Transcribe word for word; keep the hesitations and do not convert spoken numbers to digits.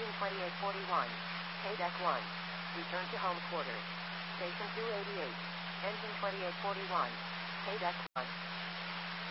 Engine twenty-eight forty-one. Paydeck one. Return to home quarters. Station two eighty-eight. Engine twenty-eight forty-one. Paydeck one.